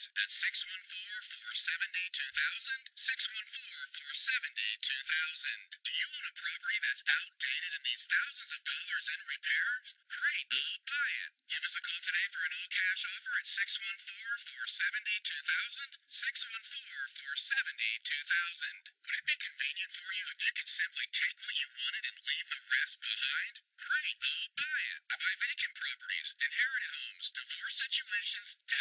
Properties at 614-470-2000, 614-470-2000. Do you own a property that's outdated and needs thousands of dollars in repairs? Great, I'll buy it. Give us a call today for an all-cash offer at 614-470-2000, 614-470-2000. Would it be convenient for you if you could simply take what you wanted and leave the rest behind? Great, I'll buy it. I buy vacant properties, inherited homes, divorce situations,